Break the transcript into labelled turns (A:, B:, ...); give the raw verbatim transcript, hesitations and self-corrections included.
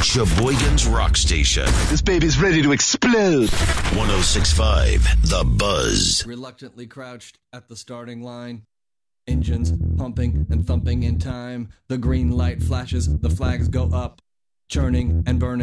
A: Sheboygan's Rock Station.
B: This baby's ready to explode.
A: one oh six point five The Buzz.
C: Reluctantly crouched at the starting line. Engines pumping and thumping in time. The green light flashes, the flags go up. Churning and burning.